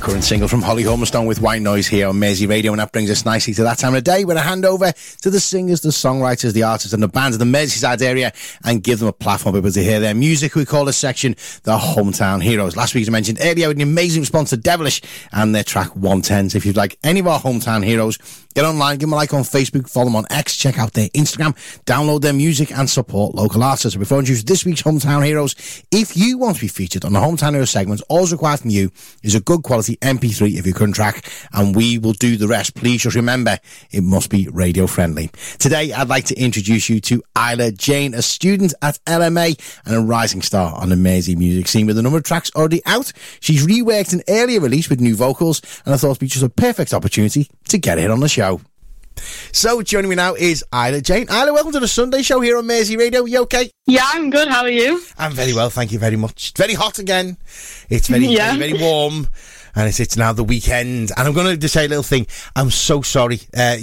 current single from Holly Humberstone with White Noise here on Mersey Radio, and that brings us nicely to that time of the day when I hand over to the singers, the songwriters, the artists and the bands of the Merseyside area and give them a platform for people to hear their music. We call this section the Hometown Heroes. Last week, as I mentioned earlier, with an amazing response to Devilish and their track 110. So if you'd like any of our Hometown Heroes, get online, give them a like on Facebook, follow them on X, check out their Instagram, download their music and support local artists. So before I introduce this week's Hometown Heroes, if you want to be featured on the Hometown Heroes segment, all required from you is a good quality MP3 of your current track, and we will do the rest. Please just remember, it must be radio friendly. Today, I'd like to introduce you to Isla Jane, a student at LMA and a rising star on the Mersey music scene with a number of tracks already out. She's reworked an earlier release with new vocals, and I thought it'd be just a perfect opportunity to get it on the show. So joining me now is Isla Jane. Isla, welcome to the Sunday show here on Mersey Radio. You okay? Yeah, I'm good. How are you? I'm very well, thank you very much. It's very hot again. It's very, very warm. And it's now the weekend. And I'm going to just say a little thing. I'm so sorry.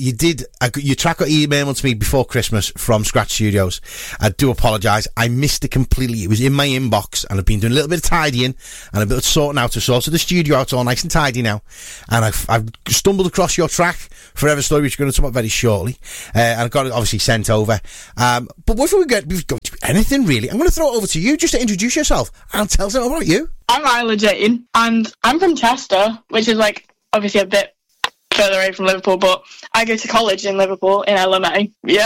Your track got emailed to me before Christmas from Scratch Studios. I do apologise. I missed it completely. It was in my inbox, and I've been doing a little bit of tidying and a bit of sorting out. So sorted the studio out all nice and tidy now. And I've stumbled across your track, Forever Story, which we're going to talk about very shortly. And I've got it obviously sent over. But before we've got anything really, I'm going to throw it over to you just to introduce yourself and tell us about you. I'm Isla Jane, and I'm from Chester, which is obviously a bit further away from Liverpool, but I go to college in Liverpool in LMA. Yeah.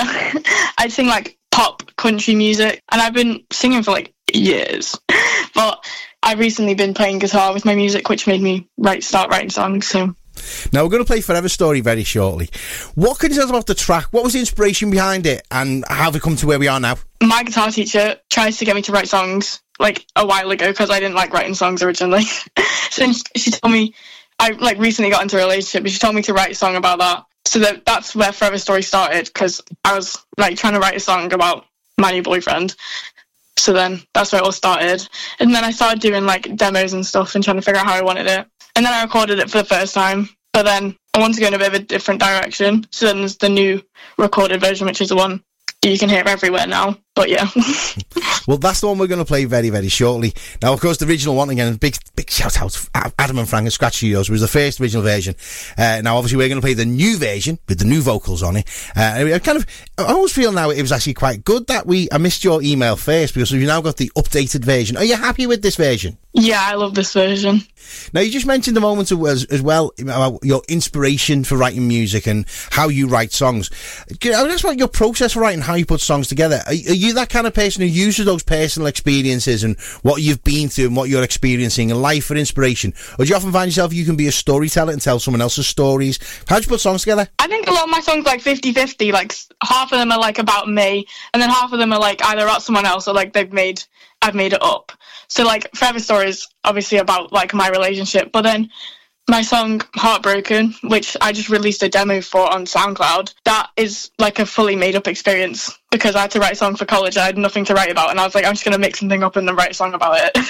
I sing pop country music, and I've been singing for years. But I've recently been playing guitar with my music, which made me start writing songs. So now we're going to play Forever Story very shortly. What can you tell us about the track? What was the inspiration behind it, and how have we come to where we are now? My guitar teacher tries to get me to write songs a while ago, because I didn't like writing songs originally. So she told me, I recently got into a relationship, but she told me to write a song about that. So that's where Forever Story started, because I was trying to write a song about my new boyfriend. So then that's where it all started. And then I started doing demos and stuff and trying to figure out how I wanted it. And then I recorded it for the first time, but then I wanted to go in a bit of a different direction. So then there's the new recorded version, which is the one you can hear everywhere now. But yeah. Well, that's the one we're going to play very, very shortly. Now, of course, the original one, again, big shout out to Adam and Frank at Scratch Studios, was the first original version. Now, obviously, we're going to play the new version with the new vocals on it. I always feel now it was actually quite good that I missed your email first, because we've now got the updated version. Are you happy with this version? Yeah, I love this version. Now, you just mentioned a moment as well about your inspiration for writing music and how you write songs. I mean, that's about your process for writing, how you put songs together. Are you that kind of person who uses those personal experiences and what you've been through and what you're experiencing in life for inspiration? Or do you often find yourself you can be a storyteller and tell someone else's stories? How do you put songs together? I think a lot of my songs 50-50. Half of them are about me, and then half of them are either about someone else or I've made it up. So Forever Story is obviously about my relationship, but then my song Heartbroken, which I just released a demo for on SoundCloud, that is a fully made up experience, because I had to write a song for college. I had nothing to write about, and I was I'm just going to make something up and then write a song about it.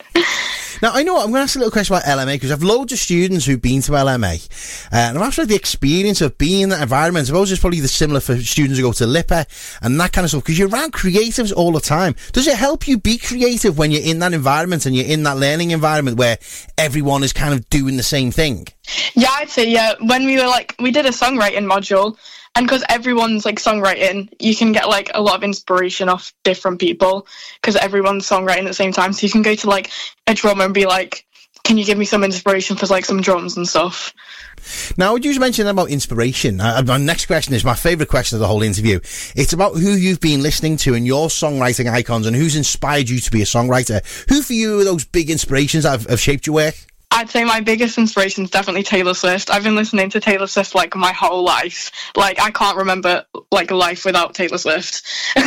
Now, I know I'm going to ask a little question about LMA, because I've loads of students who've been to LMA, and I'm actually the experience of being in that environment. I suppose it's probably similar for students who go to LIPA and that kind of stuff, because you're around creatives all the time. Does it help you be creative when you're in that environment and you're in that learning environment where everyone is kind of doing the same thing? Yeah, I'd say, yeah. When we did a songwriting module, and because everyone's songwriting, you can get a lot of inspiration off different people, because everyone's songwriting at the same time. So you can go to a drummer and be can you give me some inspiration for some drums and stuff? Now, would you mention about inspiration? My next question is my favourite question of the whole interview. It's about who you've been listening to and your songwriting icons, and who's inspired you to be a songwriter. Who for you are those big inspirations that have shaped your work? I'd say my biggest inspiration is definitely Taylor Swift. I've been listening to Taylor Swift my whole life. I can't remember life without Taylor Swift.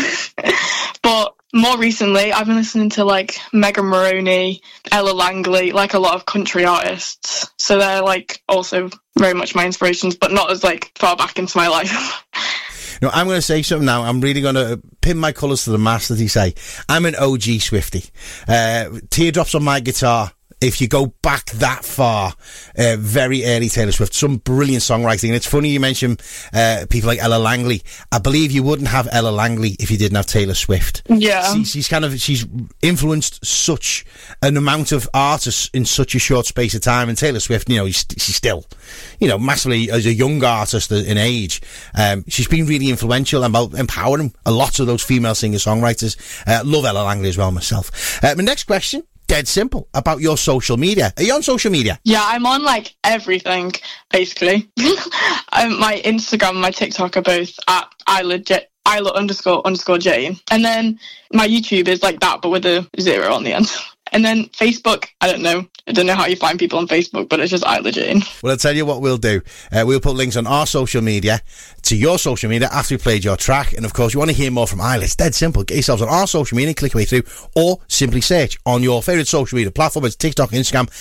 But more recently, I've been listening to Megan Maroney, Ella Langley, a lot of country artists. So they're also very much my inspirations, but not as far back into my life. No, I'm going to say something now. I'm really going to pin my colours to the mast, as you say. I'm an OG Swiftie. Teardrops on my guitar if you go back that far, very early Taylor Swift, some brilliant songwriting. And it's funny you mention people like Ella Langley. I believe you wouldn't have Ella Langley if you didn't have Taylor Swift. Yeah. She's influenced such an amount of artists in such a short space of time. And Taylor Swift, she's still, massively, as a young artist in age, she's been really influential about empowering a lot of those female singer-songwriters. Love Ella Langley as well myself. My next question, dead simple, about your social media. Are you on social media? Yeah, I'm on like everything, basically. My Instagram and my TikTok are both at Isla__Jane. And then my YouTube is like that, but with a 0 on the end. And then Facebook, I don't know how you find people on Facebook, but it's just Isla Jane. Well, I'll tell you what we'll do. We'll put links on our social media to your social media after we played your track. And of course, you want to hear more from Isla. It's dead simple. Get yourselves on our social media and click your way through, or simply search on your favourite social media platform. It's TikTok, Instagram,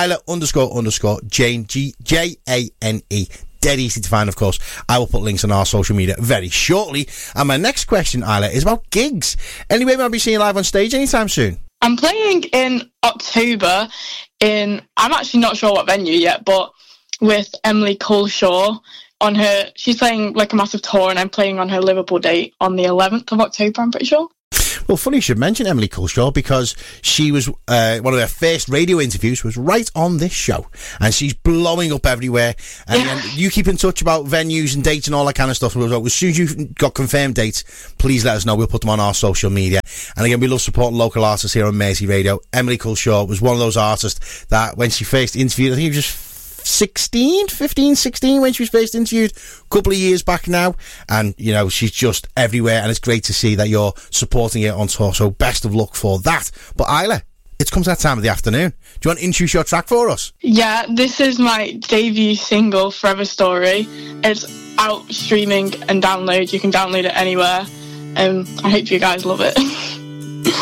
Isla__Jane, Jane. Dead easy to find, of course. I will put links on our social media very shortly. And my next question, Isla, is about gigs. Anyway, we'll be seeing you live on stage anytime soon. I'm playing in October I'm actually not sure what venue yet, but with Emily Coleshaw she's playing like a massive tour, and I'm playing on her Liverpool date on the 11th of October, I'm pretty sure. Well, funny you should mention Emily Coleshaw, because she was, one of her first radio interviews was right on this show, and she's blowing up everywhere. And you keep in touch about venues and dates and all that kind of stuff. As soon as you've got confirmed dates, please let us know. We'll put them on our social media. And again, we love supporting local artists here on Mersey Radio. Emily Coleshaw was one of those artists that when she first interviewed, I think it was just 16 when she was first interviewed, a couple of years back now, and she's just everywhere, and it's great to see that you're supporting it on tour, so best of luck for that. But Isla, it's come to that time of the afternoon. Do you want to introduce your track for us? Yeah, this is my debut single, Forever Story. It's out streaming and download. You can download it anywhere. I hope you guys love it.